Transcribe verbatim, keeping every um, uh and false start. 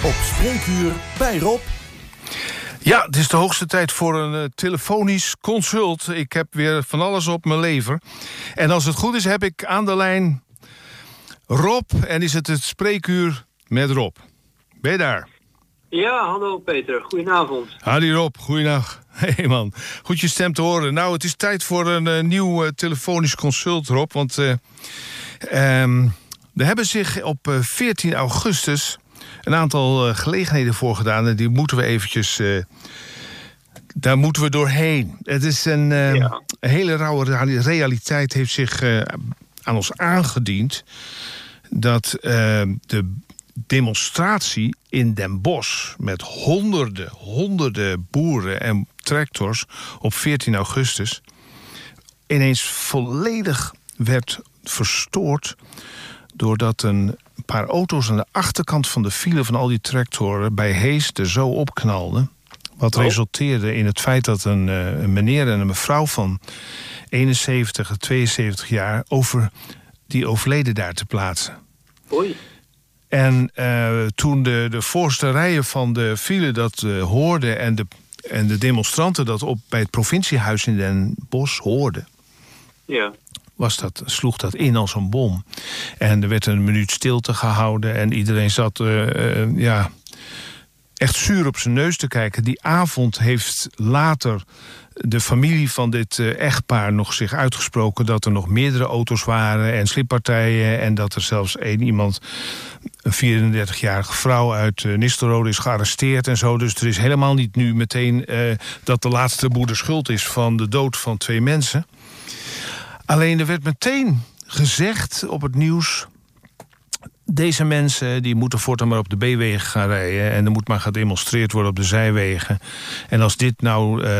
Op Spreekuur bij Rob. Ja, het is de hoogste tijd voor een uh, telefonisch consult. Ik heb weer van alles op mijn lever. En als het goed is, heb ik aan de lijn Rob. En is het het Spreekuur met Rob. Ben je daar? Ja, hallo Peter. Goedenavond. Hadi Rob, goeiedag. Hé hey man, goed je stem te horen. Nou, het is tijd voor een uh, nieuw uh, telefonisch consult, Rob. Want uh, um, er hebben zich op uh, veertien augustus... een aantal uh, gelegenheden voor gedaan. En die moeten we eventjes... Uh, daar moeten we doorheen. Het is een, uh, ja. een hele rauwe realiteit heeft zich uh, aan ons aangediend. Dat uh, de demonstratie in Den Bosch... met honderden, honderden boeren en tractors op veertien augustus... ineens volledig werd verstoord... doordat een paar auto's aan de achterkant van de file van al die tractoren... bij Hees er zo opknalden. Wat oh. resulteerde in het feit dat een, uh, een meneer en een mevrouw van eenenzeventig en tweeënzeventig jaar... over die overleden daar te plaatsen. Oei. En uh, toen de, de voorste rijen van de file dat uh, hoorden... En de, en de demonstranten dat op bij het provinciehuis in Den Bosch hoorden... Ja. Was dat, sloeg dat in als een bom. En er werd een minuut stilte gehouden... en iedereen zat uh, uh, ja, echt zuur op zijn neus te kijken. Die avond heeft later de familie van dit uh, echtpaar nog zich uitgesproken... dat er nog meerdere auto's waren en slippartijen... en dat er zelfs één iemand, een vierendertigjarige vrouw uit uh, Nistelrode... is gearresteerd en zo. Dus er is helemaal niet nu meteen uh, dat de laatste boer schuld is... van de dood van twee mensen... Alleen er werd meteen gezegd op het nieuws... deze mensen die moeten voortaan maar op de B-wegen gaan rijden... en er moet maar gedemonstreerd worden op de zijwegen. En als dit nou... Uh,